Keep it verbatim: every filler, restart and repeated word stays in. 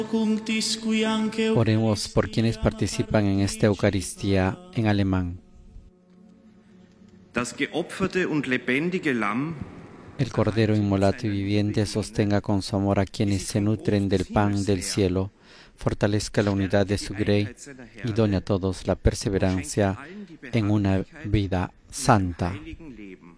Oremos por quienes participan en esta Eucaristía en alemán. Das geopferte und lebendige Lamm, El Cordero inmolado y viviente sostenga con su amor a quienes se nutren del pan del cielo, fortalezca la unidad de su grey y done a todos la perseverancia en una vida santa.